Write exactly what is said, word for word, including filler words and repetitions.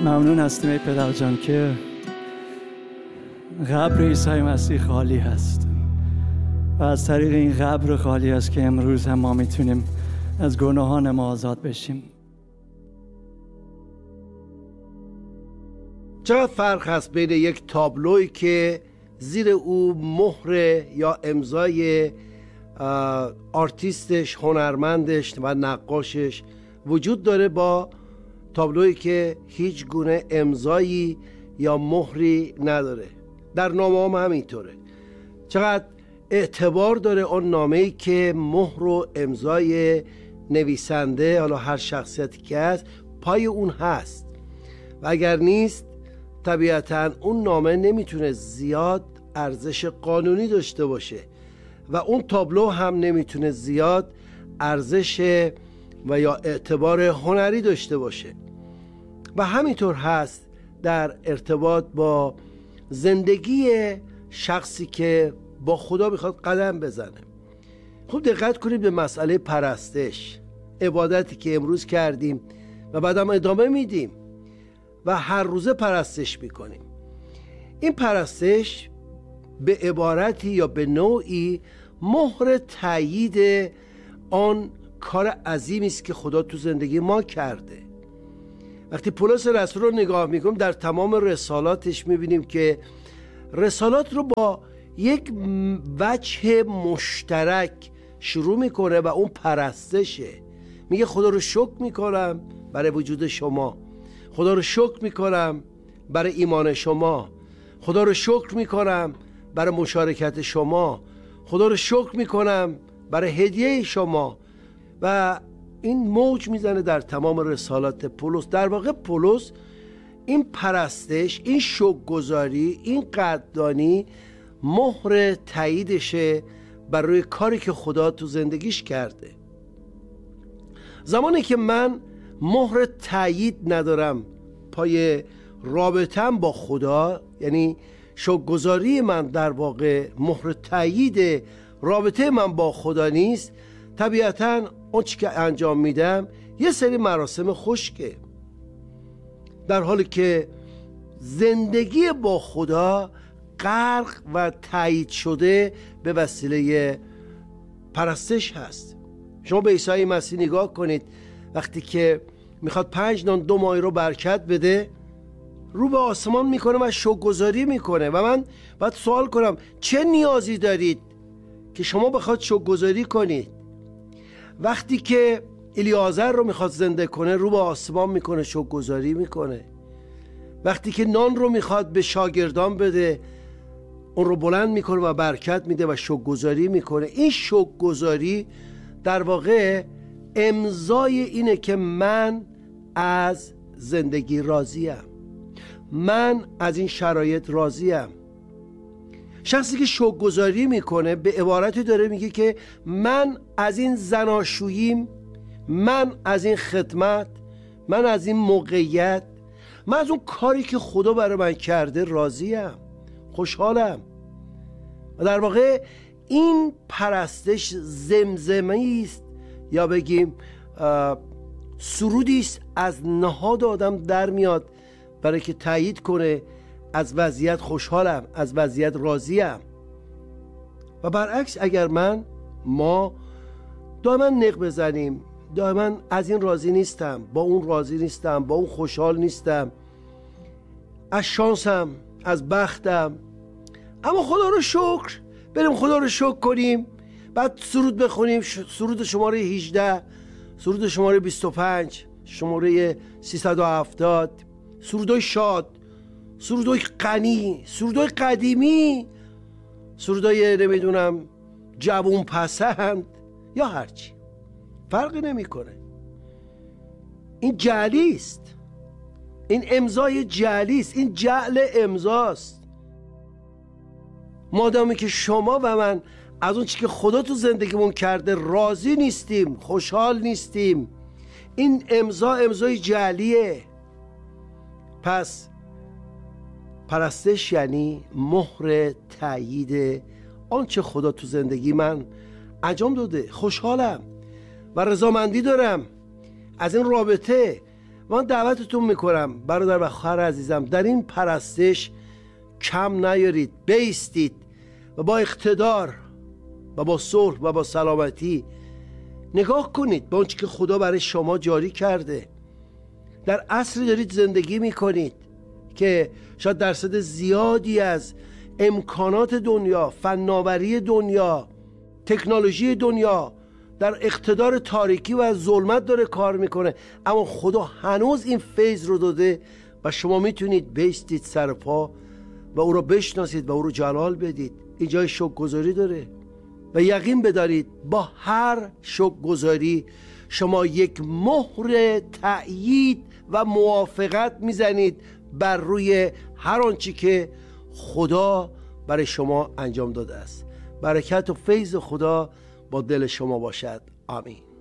ممنون هستیم ای پدر جان که قبر عیسی مسیح خالی هست و از طریق این قبر خالی هست که امروز هم ما میتونیم از گناهان ما آزاد بشیم. چقدر فرق هست بین یک تابلویی که زیر او مهر یا امضای آرتیستش، هنرمندش و نقاشش وجود داره با تابلویی که هیچ گونه امضایی یا مهری نداره. در نامه هم همینطوره. چقدر اعتبار داره اون نامه‌ای که مهر و امضای نویسنده، حالا هر شخصیتی که هست، پای اون هست و اگر نیست طبیعتاً اون نامه نمیتونه زیاد ارزش قانونی داشته باشه و اون تابلو هم نمیتونه زیاد ارزش و یا اعتبار هنری داشته باشه. و همینطور هست در ارتباط با زندگی شخصی که با خدا میخواد قدم بزنه. خوب دقت کنید به مسئله پرستش، عبادتی که امروز کردیم و بعدم ادامه میدیم و هر روزه پرستش میکنیم. این پرستش به عبارتی یا به نوعی مهر تایید آن کار عظیمی است که خدا تو زندگی ما کرده. وقتی پولس رسول رو نگاه میکنیم در تمام رسالاتش میبینیم که رسالات رو با یک وجه مشترک شروع میکنه و اون پرستشه. میگه خدا رو شکر میکنم برای وجود شما، خدا رو شکر میکنم برای ایمان شما، خدا رو شکر میکنم برای مشارکت شما، خدا رو شکر میکنم برای هدیه شما. و این موج میزنه در تمام رسالات پولس. در واقع پولس این پرستش، این شکرگزاری، این قدردانی مهر تاییدشه برای کاری که خدا تو زندگیش کرده. زمانی که من مهر تایید ندارم پای رابطم با خدا، یعنی شکرگزاری من در واقع مهر تایید رابطه من با خدا نیست، طبیعتاً اون چی که انجام میدم یه سری مراسم خشکه، در حالی که زندگی با خدا غرق و تایید شده به وسیله پرستش هست. شما به عیسی مسیح نگاه کنید، وقتی که میخواد پنج نان دو ماهی رو برکت بده، رو به آسمان میکنه و شکرگزاری میکنه. و من باید سوال کنم چه نیازی دارید که شما بخواد شکرگزاری کنید؟ وقتی که الیعازر رو میخواد زنده کنه، رو به آسمان میکنه، شکرگزاری میکنه. وقتی که نان رو میخواد به شاگردان بده، اون رو بلند میکنه و برکت میده و شکرگزاری میکنه. این شکرگزاری در واقع امضای اینه که من از زندگی راضیم، من از این شرایط راضیم. شخصی که شکرگزاری میکنه به عبارتی داره میگه که من از این زناشوییم، من از این خدمت، من از این موقعیت، من از اون کاری که خدا برای من کرده راضیم، خوشحالم. و در واقع این پرستش زمزمه‌ای است یا بگیم سرودی است از نهاد آدم در میاد برای که تایید کنه از وضعیت خوشحالم، از وضعیت راضیم. و برعکس اگر من ما دائما نق بزنیم، دائما از این راضی نیستم، با اون راضی نیستم، با اون خوشحال نیستم، از شانسم، از بختم، اما خدا رو شکر، بریم خدا رو شکر کنیم، بعد سرود بخونیم، سرود شماره هجده، سرود شماره بیست و پنج، شماره سیصد و هفتاد، سرودای شاد، سرودای غنی، سرودای قدیمی، سرودای نمیدونم جوون پسند یا هرچی، فرقی نمیکنه. این جعلی است، این امضای جعلی است، این جعل امضاست. مادامی که شما و من از اون چی که خدا تو زندگیمون کرده راضی نیستیم، خوشحال نیستیم، این امضا امضای جعلیه. پس پرستش یعنی مهر تایید آنچه خدا تو زندگی من انجام داده. خوشحالم و رضامندی دارم از این رابطه من دعوتتون میکنم برادر و خواهر عزیزم، در این پرستش کم نیارید، بایستید و با اقتدار و با صلح و با سلامتی نگاه کنید به اونچه که خدا برای شما جاری کرده. در عصری دارید زندگی میکنید که شاید درصد زیادی از امکانات دنیا، فناوری دنیا، تکنولوژی دنیا در اقتدار تاریکی و ظلمت داره کار میکنه، اما خدا هنوز این فیض رو داده و شما میتونید بیستید سر پا و او رو بشناسید و او رو جلال بدید. این جای شکرگزاری داره و یقین بدارید با هر شکرگزاری شما یک مهر تأیید و موافقت میزنید بر روی هر آنچه که خدا برای شما انجام داده است. برکت و فیض خدا با دل شما باشد. آمین.